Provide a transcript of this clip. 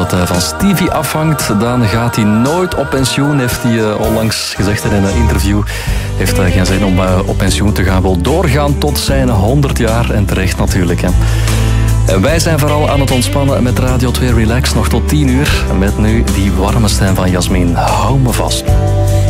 het van Stevie afhangt, dan gaat hij nooit op pensioen, heeft hij onlangs gezegd in een interview. Heeft geen zin om op pensioen te gaan, wil doorgaan tot zijn 100 jaar en terecht natuurlijk. Hè. En wij zijn vooral aan het ontspannen met Radio 2 Relax nog tot 10 uur. Met nu die warme stem van Jasmin. Hou me vast.